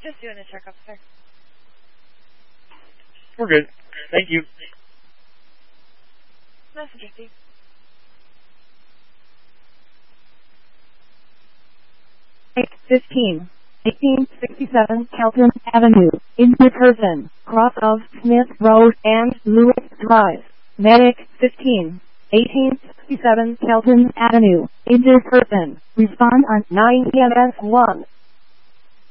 Just doing a checkup, sir. We're good. Thank you. Message received. $15. 1867 Kelton Avenue, injured person, cross of Smith Road and Lewis Drive. Medic 15. 1867 Kelton Avenue, injured person. Respond on 9 EMS 1.